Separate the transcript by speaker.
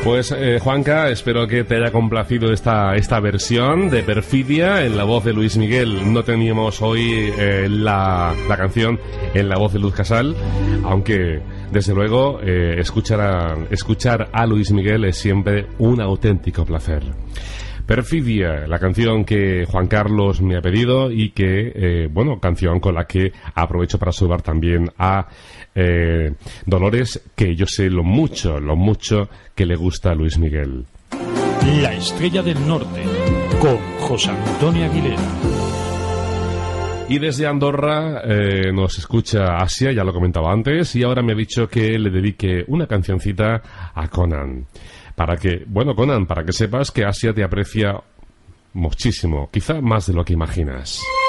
Speaker 1: Pues Juanca, espero que te haya complacido esta versión de Perfidia en la voz de Luis Miguel. No teníamos hoy la canción en la voz de Luz Casal, aunque desde luego escuchar a Luis Miguel es siempre un auténtico placer. Perfidia, la canción que Juan Carlos me ha pedido y que, canción con la que aprovecho para saludar también a Dolores, que yo sé lo mucho que le gusta a Luis Miguel.
Speaker 2: La Estrella del Norte, con José Antonio Aguilera.
Speaker 1: Y desde Andorra nos escucha Asia, ya lo comentaba antes, y ahora me ha dicho que le dedique una cancioncita a Conan. Conan, para que sepas que Asia te aprecia muchísimo, quizá más de lo que imaginas.